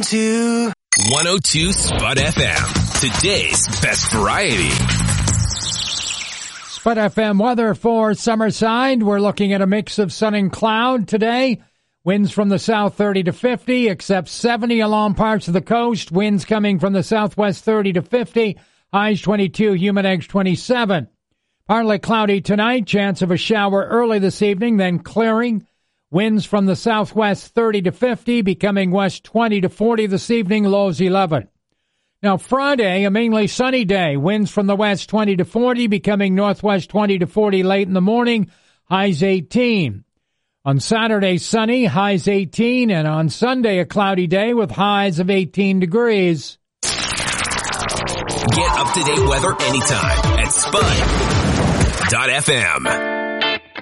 to 102 Spud FM, today's best variety. Spud FM weather for Summerside. We're looking at a mix of sun and cloud today. Winds from the south 30 to 50, except 70 along parts of the coast. Winds coming from the southwest 30 to 50. Highs 22, humid index 27. Partly cloudy tonight. Chance of a shower early this evening, then clearing. Winds from the southwest 30 to 50, becoming west 20 to 40 this evening, lows 11. Now Friday, a mainly sunny day. Winds from the west 20 to 40, becoming northwest 20 to 40 late in the morning, highs 18. On Saturday, sunny, highs 18, and on Sunday, a cloudy day with highs of 18 degrees. Get up-to-date weather anytime at Spud.fm.